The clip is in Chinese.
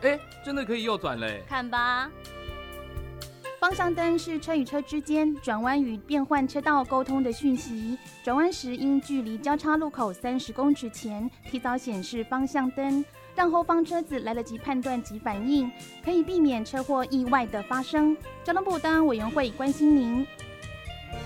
哎，真的可以右转嘞！ 看吧。 方向灯是车与车之间转弯与变换车道沟通的讯息，转弯时应距离交叉路口30公尺前提早显示方向灯，让后方车子来得及判断及反应，可以避免车祸意外的发生。交通部道安委员会关心您。